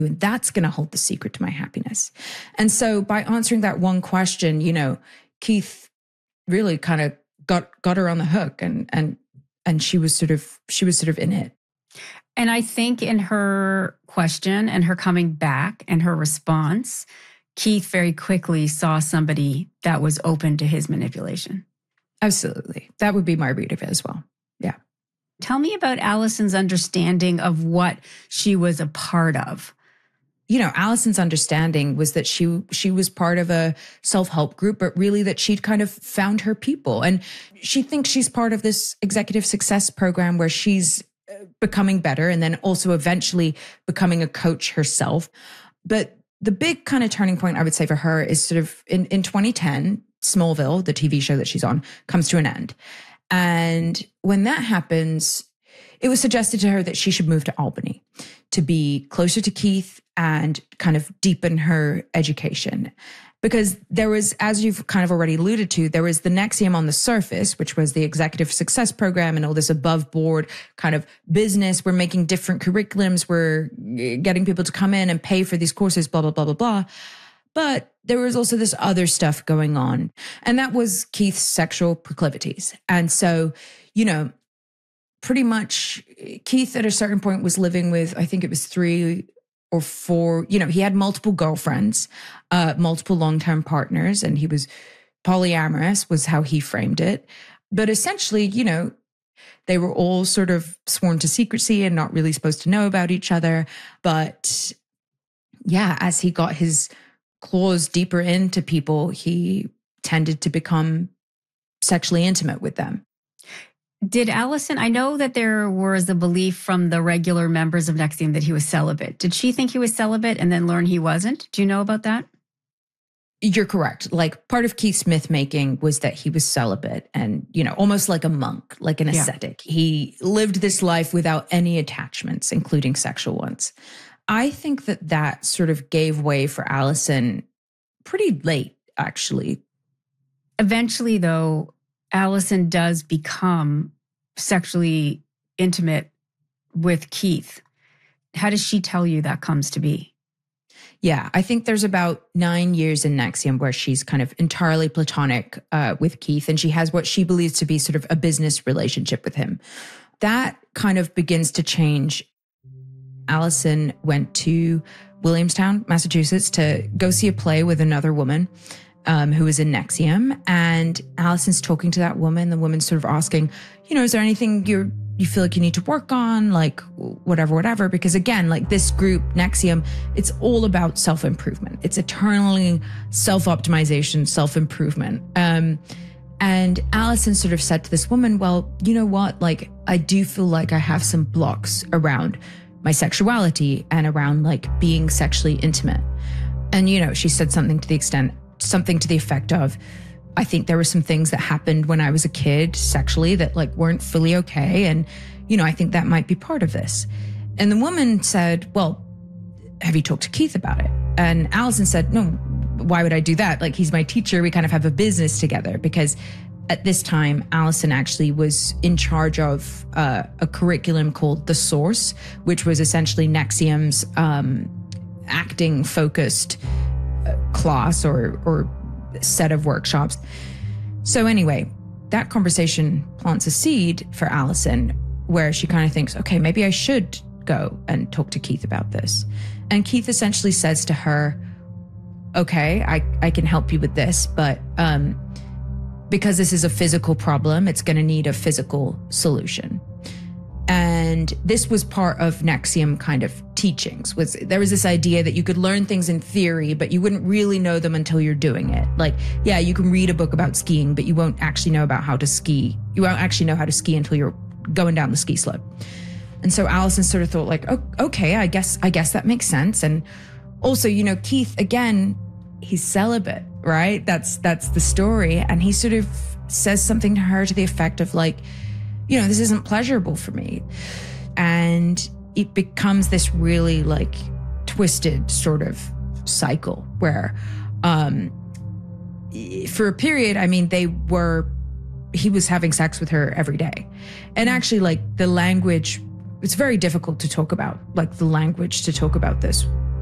And that's going to hold the secret to my happiness. And so by answering that one question, Keith really kind of got her on the hook, and she was sort of in it. And I think in her question and her coming back and her response, Keith very quickly saw somebody that was open to his manipulation. Absolutely. That would be my read of it as well. Yeah. Tell me about Allison's understanding of what she was a part of. Allison's understanding was that she was part of a self-help group, but really that she'd kind of found her people. And she thinks she's part of this executive success program where she's becoming better and then also eventually becoming a coach herself. But the big kind of turning point, I would say, for her is sort of in 2010, Smallville, the TV show that she's on, comes to an end. And when that happens, it was suggested to her that she should move to Albany to be closer to Keith and kind of deepen her education. Because there was, as you've kind of already alluded to, there was the NXIVM on the surface, which was the executive success program and all this above board kind of business. We're making different curriculums. We're getting people to come in and pay for these courses, blah, blah, blah, blah, blah. But there was also this other stuff going on. And that was Keith's sexual proclivities. And so, pretty much Keith at a certain point was living with, I think it was 3 or 4, he had multiple girlfriends, multiple long-term partners, and he was polyamorous was how he framed it. But essentially, they were all sort of sworn to secrecy and not really supposed to know about each other. But yeah, as he got his claws deeper into people, he tended to become sexually intimate with them. Did Allison, I know that there was a belief from the regular members of NXIVM that he was celibate. Did she think he was celibate and then learn he wasn't? Do you know about that? You're correct. Like part of Keith's myth making was that he was celibate and, almost like a monk, like an ascetic. He lived this life without any attachments, including sexual ones. I think that sort of gave way for Allison pretty late, actually. Eventually, though, Allison does become sexually intimate with Keith. How does she tell you that comes to be? Yeah, I think there's about 9 years in NXIVM where she's kind of entirely platonic with Keith, and she has what she believes to be sort of a business relationship with him. That kind of begins to change. Allison went to Williamstown, Massachusetts to go see a play with another woman who was in NXIVM. And Allison's talking to that woman. The woman's sort of asking, is there anything you feel like you need to work on? Like whatever. Because again, like this group, NXIVM, it's all about self-improvement. It's eternally self-optimization, self-improvement. And Allison sort of said to this woman, well, you know what? Like, I do feel like I have some blocks around my sexuality and around like being sexually intimate. And, she said something to the effect of, I think there were some things that happened when I was a kid sexually that like weren't fully okay. And, I think that might be part of this. And the woman said, well, have you talked to Keith about it? And Allison said, no, why would I do that? Like, he's my teacher. We kind of have a business together. Because at this time, Allison actually was in charge of a curriculum called The Source, which was essentially NXIVM's acting focused class or set of workshops. So anyway, that conversation plants a seed for Allison where she kind of thinks, okay, maybe I should go and talk to Keith about this. And Keith essentially says to her, okay, I can help you with this, but because this is a physical problem, it's going to need a physical solution. And this was part of NXIVM kind of teachings. There was this idea that you could learn things in theory, but you wouldn't really know them until you're doing it. Like, yeah, you can read a book about skiing, but you won't actually know about how to ski. You won't actually know how to ski until you're going down the ski slope. And so Allison sort of thought like, oh, okay, I guess that makes sense. And also, Keith, again, he's celibate, right? That's the story. And he sort of says something to her to the effect of like, this isn't pleasurable for me. And it becomes this really like twisted sort of cycle where for a period, I mean, he was having sex with her every day. And actually like the language it's very difficult to talk about, like the language to talk about this.